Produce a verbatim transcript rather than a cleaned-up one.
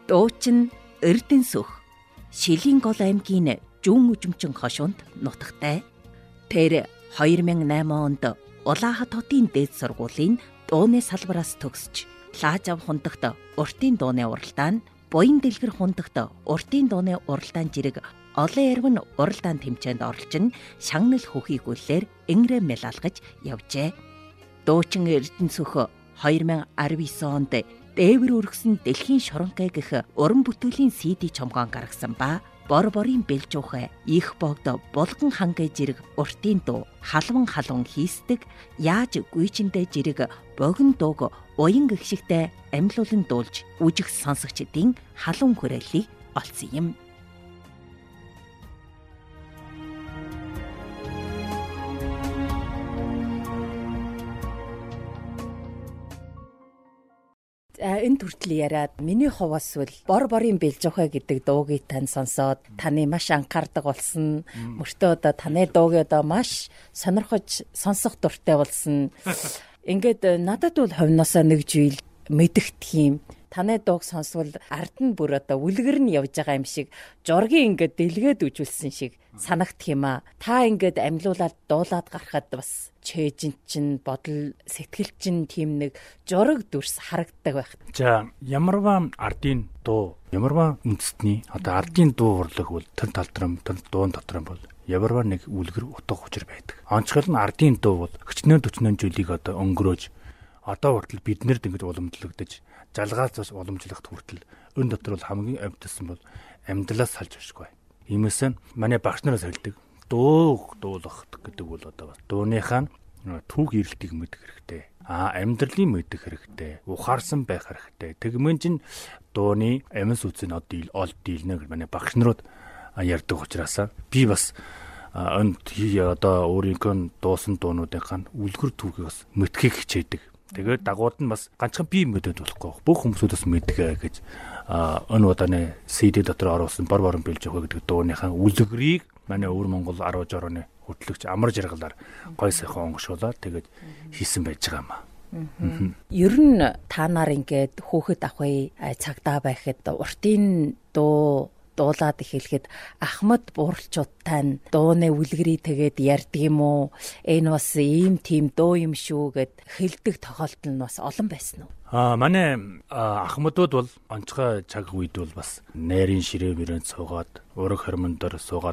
Дуучин Эрдэнэсүх Шилийн гол аймгийн Жүүн Үжимчин хошуунд нутагтай. Тэр хоёр мянган найман онд Улаахат хотын дээд сургуулийн дууны салбараас төгсч Лаажав хундагт уртын дууны уралдаан, Буян дэлгэр хундагт уртын дууны уралдаан жирэг олон ярван уралдаан тэмцээнд оролцсон шагнал хөхийгүүлээр ингэрэ мэлалгаж явжээ. Дуучин Эрдэнэсүх хоёр мянган арван девять онд дээвэр өргөсөн дэлхийн шоронхой гэх уран бүтээлийн си ди чомгоон гаргасан ба бор борын бэлжуухай их богдо булган хангай жирэг уртын дуу халван халван хийсдэг яаж гүйчэндээ жирэг богин дууг уян гихшигтэй амьлуулан дуулж үжих сонсогчдын халуун хүрээллийг олсон юм. Энэ төртөл яриад миний хувьас бол бор борын бэлжухай гэдэг дуугийг тань сонсоод таны маш анхаардаг болсон. Мөртөө одоо таны дууг одоо маш сонирхож сонсох дуртай болсон. Ингээд надад бол ховноосоо нэг жийл мэдэх тийм. Таны дууг сонсвол ард нь бүр одоо үлгэр нь явж байгаа юм шиг жургийн ингээд дэлгээд үжүүлсэн шиг санагдах юм аа. Та ингээд амьлуулаад дуулаад гарахад бас чэйжин чин бодол сэтгэл чин тийм нэг жураг дүрс харагддаг байх. За ямарваа ардын дуу, ямарваа үндэстний одоо ардын дуу урлаг бол тэн талдрам, тэн дуун дотром бол ямарваа нэг үлгэр утга учир байдаг. Онцгой нь ардын дуу бол өчнөө төчнөө жилиг одоо өнгөрөөж одоо хүртэл биднэрд ингэж уламжлагдаж жалгаас бас уламжлахт хүртэл өн дотор бол хамгийн амьдсан бол амьдлаас салж өшгүй. Иймээс манай багш нараас хэлдэг дуу дуулах гэдэг бол одоо дууныхаа түүх ирэлтийг мэдэх хэрэгтэй. Аа амьдралын мэдэх хэрэгтэй. Ухаарсан байх хэрэгтэй. Тэгмэн чин дууны амьс үсийн одил ол дийлнэ гэж манай багш нарууд ярьдаг учраас би бас өнд одоо өөрийнхөө дуусан дуунуудынхаа үлгэр түүхийг бас мэдхийг хичээдэг. Тэгээд дагууд нь бас ганцхан би мэдээд болохгүй. Бүх хүмүүсээс мэдгээ гэж өн удааны си ди дотор оруулсан бор борон бэлжих гэдэг дууныхаа үлгэрийг манай өвөр Монгол арван жирооны хөтлөгч амар жаргалаар гой сайхан онгошуулаад тэгээд хийсэн байж байгаа юм аа. Ер нь та нар ингээд хөөхд ахвай цагтаа байхад уртын дуу дуулаад эхлэхэд Ахмад бууралчуудтай нь дууны үлгэрийг тэгээд ярьдаг юм уу? Энэ бас ийм тийм дуу юм шүү гэд хэлдэг тохиолдол нь бас олон байсан уу? Аа манай Ахмадууд бол онцгой цаг үед бол бас найрын ширээ мөрөнд суугаад ураг хормондор суугаад